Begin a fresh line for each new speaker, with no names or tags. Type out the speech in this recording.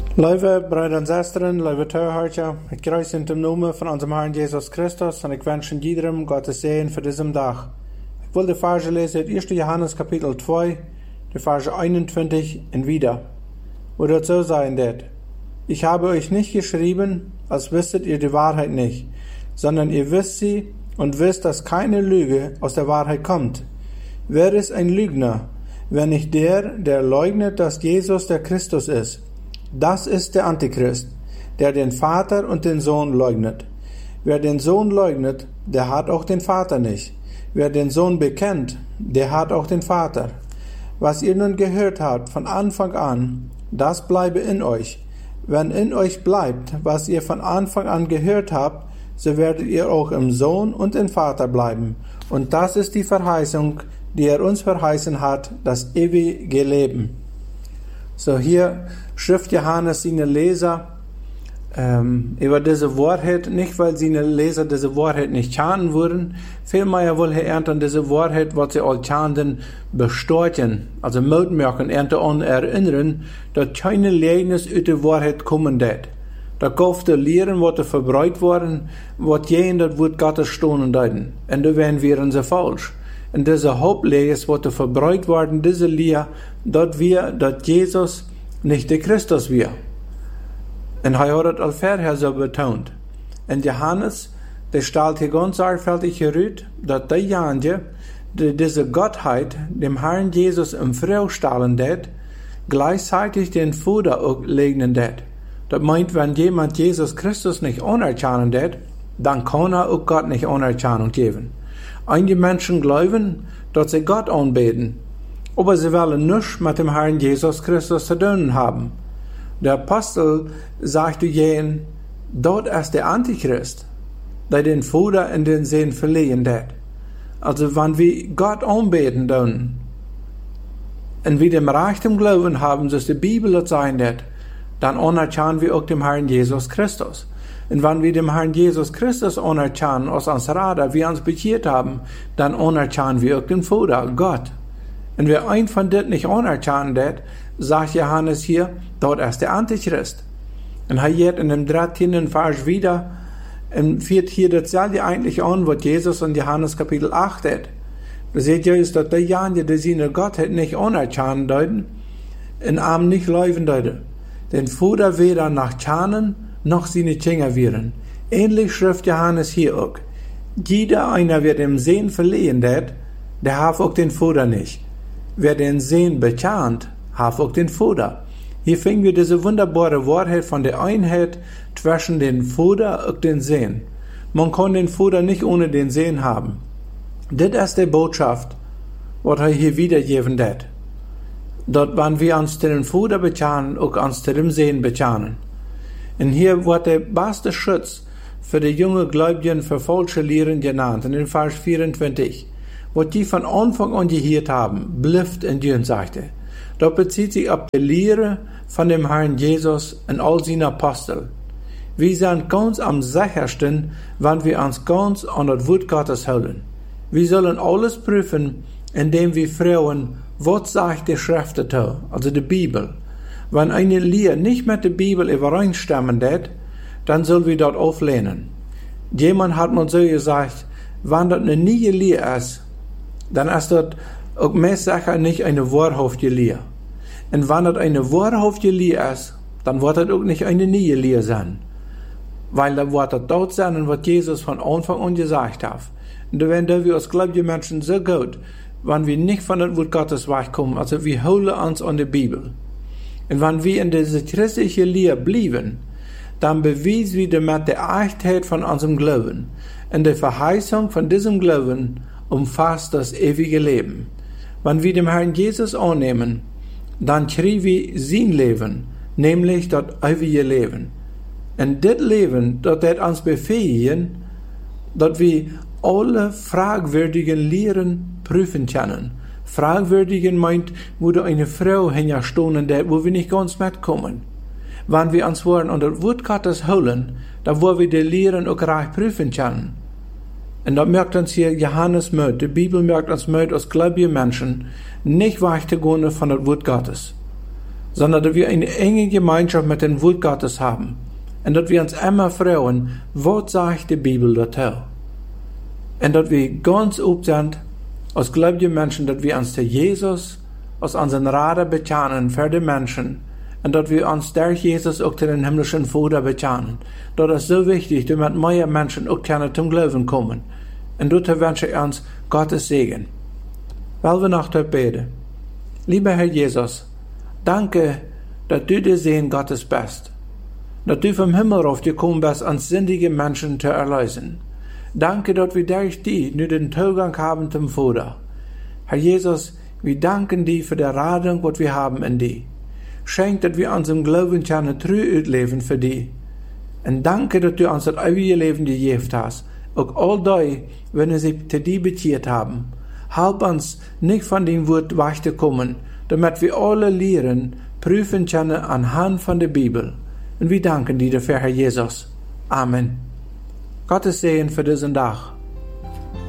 Lieve broeder en zusteren, lieve toehoorders, ik kruis in de naam van onze Herrn Jesus Christus en ik wens iedereen Gottes Segen für diesen Tag. Ich will die Verse lesen uit 1. Johannes Kapitel 2, die Verse 21 und wieder, wo dort so sein wird: Ich habe euch nicht geschrieben, als wüsstet ihr die Wahrheit nicht, sondern ihr wisst sie und wisst, dass keine Lüge aus der Wahrheit kommt. Wer ist ein Lügner, wenn nicht der leugnet, dass Jesus der Christus ist? Das ist der Antichrist, der den Vater und den Sohn leugnet. Wer den Sohn leugnet, der hat auch den Vater nicht. Wer den Sohn bekennt, der hat auch den Vater. Was ihr nun gehört habt von Anfang an, das bleibe in euch. Wenn in euch bleibt, was ihr von Anfang an gehört habt, so werdet ihr auch im Sohn und im Vater bleiben. Und das ist die Verheißung, die er uns verheißen hat, das ewige Leben. So hier schrift Johannes seine Leser über diese Wahrheit, nicht weil seine Leser diese Wahrheit nicht kennen würden, vielmehr wohl ernten diese Wahrheit, was sie all kennen, bestätigen, also mitmachen, ernten erinnern, dass keine Leidnis aus der Wahrheit kommen wird. Da kauft der Lehren, was verbreitet worden, was je in das Wort Gottes stehen deuten. Und da wären sie falsch. Und diese Hauptlehre ist, was verbreitet worden, diese Lehre, dass Jesus nicht der Christus wir. Und er hat das all vorher so betont. Und Johannes, der stellt hier ganz sorgfältig heraus, dass derjenige, der diese Gottheit dem Herrn Jesus im Frau stellen wird, gleichzeitig den Vater auch legen wird. Das meint, wenn jemand Jesus Christus nicht anerkennen wird, dann kann er auch Gott nicht Anerkennung geben. Einige Menschen glauben, dass sie Gott anbeten, aber sie wollen nichts mit dem Herrn Jesus Christus zu tun haben. Der Apostel sagte jenen, dort ist der Antichrist, der den Vater in den Sinn verliehen wird. Also wenn wir Gott anbeten tun, und wir dem rechten Glauben haben, dass die Bibel sein wird, dann anerkennen wir auch dem Herrn Jesus Christus. Und wenn wir dem Herrn Jesus Christus anerkennen, aus uns Rader, wir uns bekehrt haben, dann anerkennen wir auch den Vater, Gott. Und wer ein von das nicht anerkennen wird, sagt Johannes hier, dort ist der Antichrist. Und er geht in dem 13. Vers wieder und führt hier dasselbe eigentlich an, was Jesus in Johannes Kapitel 8 hat. Da seht ihr, ist, dass derjenige, der seine Gottheit nicht anerkennen deuten, in Arm nicht leuven deuten. Den Vater weder nach kennen, noch seine Kinder werden. Ähnlich schrift Johannes hier auch. Jeder einer, wer dem Sehen verliehen wird, der hat auch den Vater nicht. Wer den Sehen bekannt, hat auch den Vater. Hier finden wir diese wunderbare Wahrheit von der Einheit zwischen den Vater und den Sehen. Man kann den Vater nicht ohne den Sehen haben. Das ist die Botschaft, was er hier wiedergeben wird. Dort, wenn wir uns zu den Vater bekennen, auch uns zu dem Sehen bekennen. Und hier wird der beste Schutz für die junge Gläubigen für falsche Lehren genannt, in den Vers 24. Was die von Anfang an gehört haben, bleibt in dir, sagte. Dort bezieht sich auf die Lehre von dem Herrn Jesus und all seinen Aposteln. Wir sind ganz am sichersten, wenn wir uns ganz an das Wort Gottes halten. Wir sollen alles prüfen, indem wir fragen, was sagt die Schrift dazu, also die Bibel. Wenn eine Lehre nicht mit der Bibel übereinstimmen wird, dann sollen wir dort auflehnen. Jemand hat mir so gesagt, wenn das eine neue Lehre ist, dann ist das auch mehr sicher nicht eine wahrhaftige Lehre. Und wenn das eine wahrhaftige Lehre ist, dann wird das auch nicht eine neue Lehre sein. Weil da wird das dort sein, was Jesus von Anfang an gesagt hat. Und da werden wir als gläubige Menschen so gut, wenn wir nicht von dem Wort Gottes wegkommen, also wir holen uns an die Bibel. Und wenn wir in dieser christlichen Lehre bleiben, dann beweisen wir damit die Echtheit von unserem Glauben. Und die Verheißung von diesem Glauben umfasst das ewige Leben. Wenn wir dem Herrn Jesus annehmen, dann kriegen wir sein Leben, nämlich das ewige Leben. Und das Leben, das wird uns befähigen, dass wir alle fragwürdigen Lehren prüfen können. Fragwürdigen meint, wo da eine Frau hinstehen, wo wir nicht ganz mitkommen. Wenn wir uns wollen an das Wort Gottes holen, dann wollen wir die Lehren auch recht prüfen können. Und da merkt uns hier Johannes mit, die Bibel merkt uns mit als gläubige Menschen, nicht wegzugehen von das Wort Gottes. sondern dass wir eine enge Gemeinschaft mit dem Wort Gottes haben. Und dass wir uns immer fragen, was sagt die Bibel dazu? Und dass wir ganz oft sind, als gläubige Menschen, dass wir uns zu Jesus, als unseren Rader bekennen für die Menschen, und dass wir uns durch Jesus auch zu den himmlischen Vater bekennen. Das ist so wichtig, damit mehr Menschen auch können zum Glauben kommen. Und dazu wünsche ich uns Gottes Segen. Weil wir noch beten. Lieber Herr Jesus, danke, dass du der Sehen Gottes bist. Dass du vom Himmel rauf gekommen bist, uns sündige Menschen zu erlösen. Danke, dass wir durch dich nur den Zugang haben zum Vater. Herr Jesus, wir danken dir für die Radung, was wir haben in dir. Schenk, dass wir unseren Glauben können treu ausleben für dich. Und danke, dass du uns das ewige Leben gegeben hast. Auch all die, wenn wir sie zu dir bekehrt haben. Halb uns nicht von dem Wort wegzukommen, damit wir alle Lehren prüfen können anhand von der Bibel. Und wir danken dir dafür, Herr Jesus. Amen. Gottes Segen für diesen Tag.